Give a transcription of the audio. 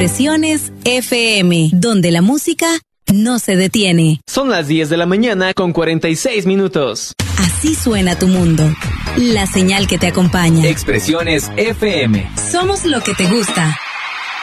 Expresiones FM, donde la música no se detiene. Son las 10 de la mañana con 46 minutos. Así suena tu mundo. La señal que te acompaña. Expresiones FM. Somos lo que te gusta.